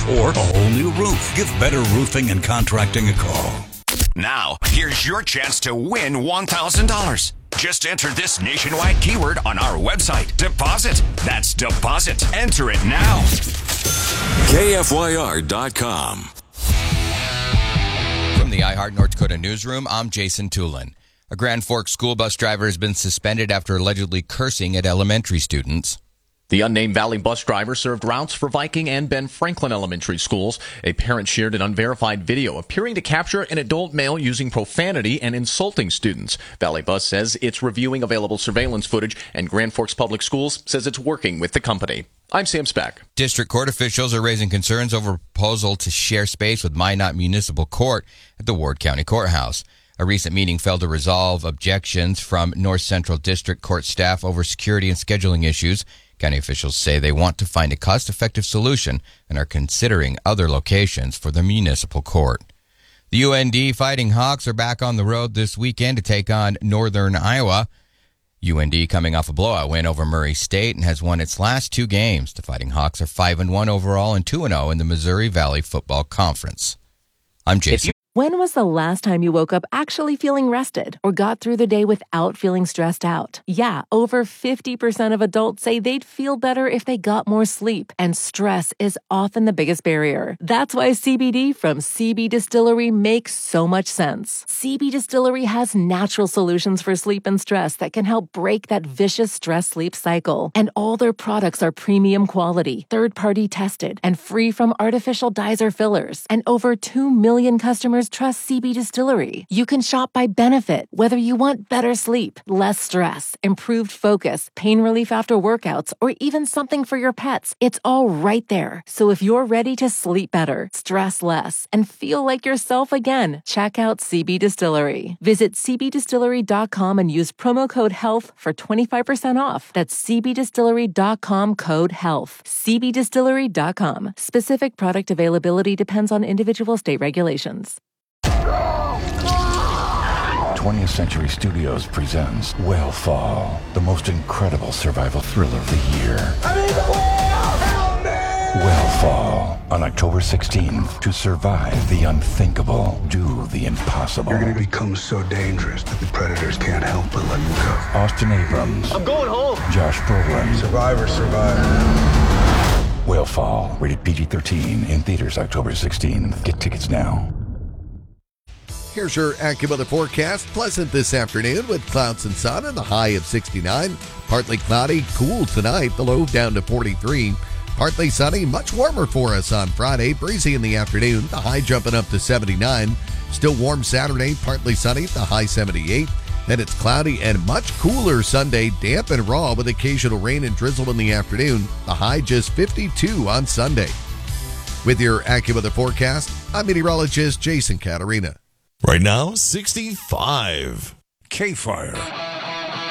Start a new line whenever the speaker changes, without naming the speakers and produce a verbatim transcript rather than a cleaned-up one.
roof or a whole new roof. Give Better Roofing and Contracting a call.
Now, here's your chance to win one thousand dollars. Just enter this nationwide keyword on our website. Deposit. That's deposit. Enter it now.
K F Y R dot com.
From the iHeart North Dakota newsroom, I'm Jason Tulin. A Grand Forks school bus driver has been suspended after allegedly cursing at elementary students.
The unnamed Valley bus driver served routes for Viking and Ben Franklin elementary schools. A parent shared an unverified video appearing to capture an adult male using profanity and insulting students. Valley Bus says it's reviewing available surveillance footage, and Grand Forks Public Schools says it's working with the company. I'm Sam Speck.
District court officials are raising concerns over a proposal to share space with Minot Municipal Court at the Ward County Courthouse. A recent meeting failed to resolve objections from North Central District Court staff over security and scheduling issues. County officials say they want to find a cost-effective solution and are considering other locations for the municipal court. The U N D Fighting Hawks are back on the road this weekend to take on Northern Iowa. U N D coming off a blowout win over Murray State and has won its last two games. The Fighting Hawks are five and one overall and two and oh in the Missouri Valley Football Conference. I'm Jason.
When was the last time you woke up actually feeling rested or got through the day without feeling stressed out? Yeah, over fifty percent of adults say they'd feel better if they got more sleep, and stress is often the biggest barrier. That's why C B D from C B Distillery makes so much sense. C B Distillery has natural solutions for sleep and stress that can help break that vicious stress-sleep cycle. And all their products are premium quality, third-party tested, and free from artificial dyes or fillers. And over two million customers trust C B Distillery. You can shop by benefit, whether you want better sleep, less stress, improved focus, pain relief after workouts, or even something for your pets. It's all right there. So if you're ready to sleep better, stress less, and feel like yourself again, check out C B Distillery. Visit c b distillery dot com and use promo code HEALTH for twenty-five percent off. That's c b distillery dot com code HEALTH. c b distillery dot com. Specific product availability depends on individual state regulations.
twentieth Century Studios presents Whale the most incredible survival thriller of the year. I mean, the whale! Help me! Whale on October sixteenth. To survive the unthinkable, do the impossible.
You're going to become so dangerous that the predators can't help but let you go.
Austin Abrams.
I'm going home.
Josh Brolin.
Survivor, survivor.
Whale rated P G thirteen, in theaters October sixteenth. Get tickets now.
Here's your AccuWeather forecast. Pleasant this afternoon with clouds and sun and a high of sixty-nine. Partly cloudy, cool tonight, the low down to forty-three. Partly sunny, much warmer for us on Friday. Breezy in the afternoon, the high jumping up to seventy-nine. Still warm Saturday, partly sunny, the high seventy-eight. Then it's cloudy and much cooler Sunday, damp and raw with occasional rain and drizzle in the afternoon. The high just fifty-two on Sunday. With your AccuWeather forecast, I'm meteorologist Jason Catarina.
Right now, sixty-five.
K-Fire.